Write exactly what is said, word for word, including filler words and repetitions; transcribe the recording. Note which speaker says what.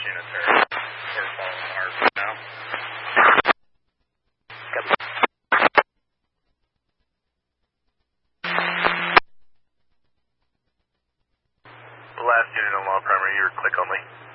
Speaker 1: units are sort of falling apart now. The last unit on law primary, you're click only.